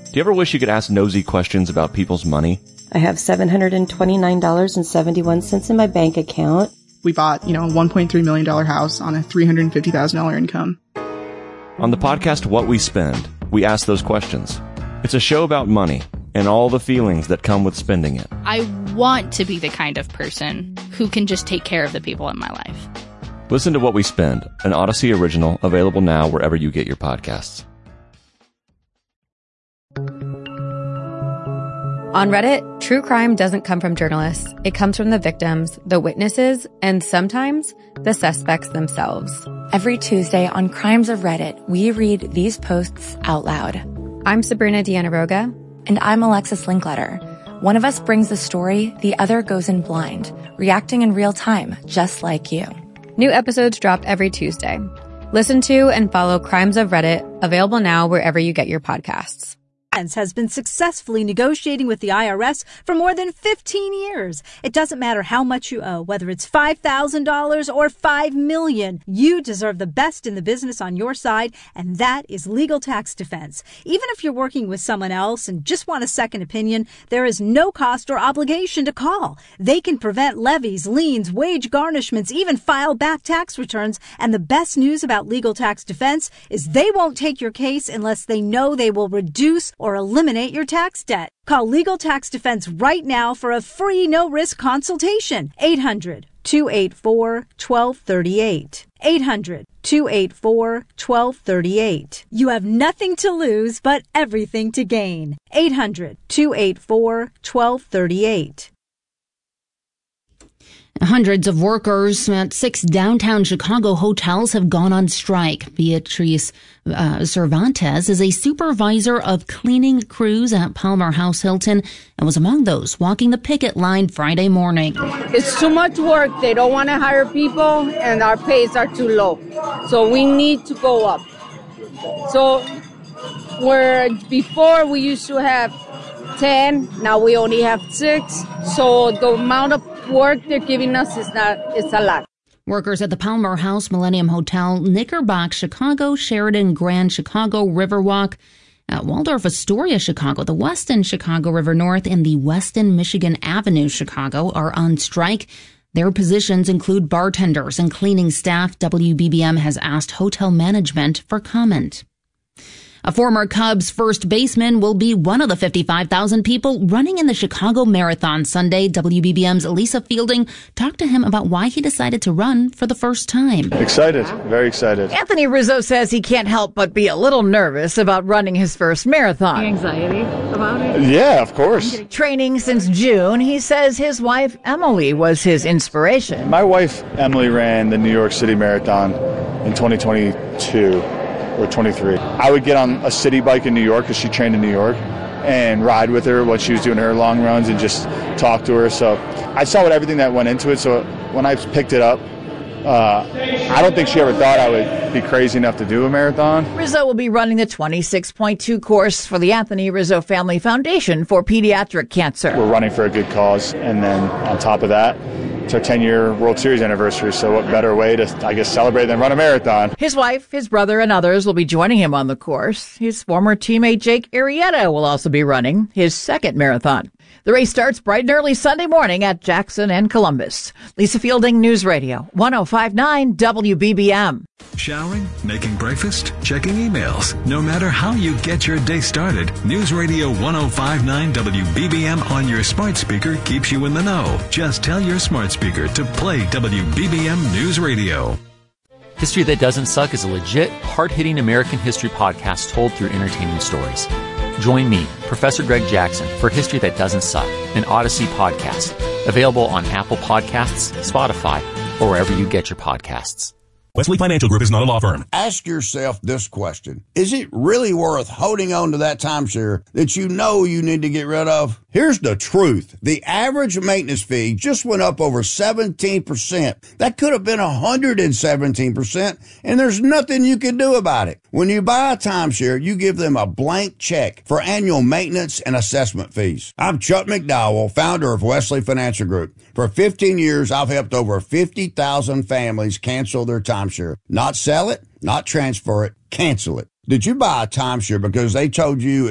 Do you ever wish you could ask nosy questions about people's money? I have $729.71 in my bank account. We bought, a $1.3 million house on a $350,000 income. On the podcast What We Spend, we ask those questions. It's a show about money and all the feelings that come with spending it. I want to be the kind of person who can just take care of the people in my life. Listen to What We Spend, an Odyssey original, available now wherever you get your podcasts. On Reddit, true crime doesn't come from journalists. It comes from the victims, the witnesses, and sometimes the suspects themselves. Every Tuesday on Crimes of Reddit, we read these posts out loud. I'm Sabrina Dianaroga. And I'm Alexis Linkletter. One of us brings the story, the other goes in blind, reacting in real time, just like you. New episodes drop every Tuesday. Listen to and follow Crimes of Reddit, available now wherever you get your podcasts. Has been successfully negotiating with the IRS for more than 15 years. It doesn't matter how much you owe, whether it's $5,000 or $5 million. You deserve the best in the business on your side, and that is Legal Tax Defense. Even if you're working with someone else and just want a second opinion, there is no cost or obligation to call. They can prevent levies, liens, wage garnishments, even file back tax returns. And the best news about Legal Tax Defense is they won't take your case unless they know they will reduce or eliminate your tax debt. Call Legal Tax Defense right now for a free no-risk consultation. 800-284-1238. 800-284-1238. You have nothing to lose but everything to gain. 800-284-1238. Hundreds of workers at 6 downtown Chicago hotels have gone on strike. Beatrice Cervantes is a supervisor of cleaning crews at Palmer House Hilton and was among those walking the picket line Friday morning. It's too much work. They don't want to hire people, and our pays are too low. So we need to go up. So where before we used to have 10, now we only have 6. So the amount of work they're giving us is a lot. Workers at the Palmer House, Millennium Hotel, Knickerbock, Chicago, Sheridan, Grand Chicago, Riverwalk, at Waldorf Astoria, Chicago, the Westin Chicago River North, and the Westin Michigan Avenue, Chicago, are on strike. Their positions include bartenders and cleaning staff. WBBM has asked hotel management for comment. A former Cubs first baseman will be one of the 55,000 people running in the Chicago Marathon Sunday. WBBM's Lisa Fielding talked to him about why he decided to run for the first time. Excited, very excited. Anthony Rizzo says he can't help but be a little nervous about running his first marathon. Anxiety about it? Yeah, of course. Training since June, he says his wife Emily was his inspiration. My wife Emily ran the New York City Marathon in 2022. Or 23. I would get on a city bike in New York because she trained in New York and ride with her when she was doing her long runs and just talk to her. So I saw everything that went into it. So when I picked it up, I don't think she ever thought I would be crazy enough to do a marathon. Rizzo will be running the 26.2 course for the Anthony Rizzo Family Foundation for Pediatric Cancer. We're running for a good cause. And then on top of that, it's our 10-year World Series anniversary, so what better way to, celebrate than run a marathon? His wife, his brother, and others will be joining him on the course. His former teammate Jake Arrieta will also be running his second marathon. The race starts bright and early Sunday morning at Jackson and Columbus. Lisa Fielding, News Radio, 105.9 WBBM. Showering, making breakfast, checking emails. No matter how you get your day started, News Radio 105.9 WBBM on your smart speaker keeps you in the know. Just tell your smart speaker to play WBBM News Radio. History That Doesn't Suck is a legit, hard-hitting American history podcast told through entertaining stories. Join me, Professor Greg Jackson, for History That Doesn't Suck, an Odyssey podcast. Available on Apple Podcasts, Spotify, or wherever you get your podcasts. Wesley Financial Group is not a law firm. Ask yourself this question. Is it really worth holding on to that timeshare that you know you need to get rid of? Here's the truth. The average maintenance fee just went up over 17%. That could have been 117%, and there's nothing you can do about it. When you buy a timeshare, you give them a blank check for annual maintenance and assessment fees. I'm Chuck McDowell, founder of Wesley Financial Group. For 15 years, I've helped over 50,000 families cancel their timeshare. Not sell it, not transfer it, cancel it. Did you buy a timeshare because they told you